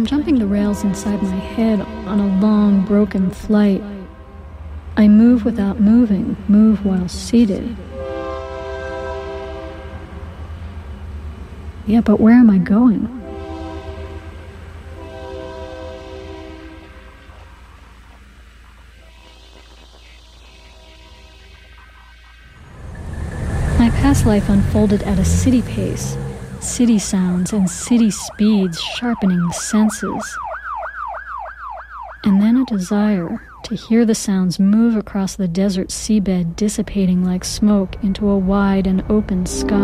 I'm jumping the rails inside my head on a long, broken flight. I move without moving, move while seated. Yeah, but where am I going? My past life unfolded at a city pace, city sounds and city speeds sharpening the senses. And then a desire to hear the sounds move across the desert seabed, dissipating like smoke into a wide and open sky.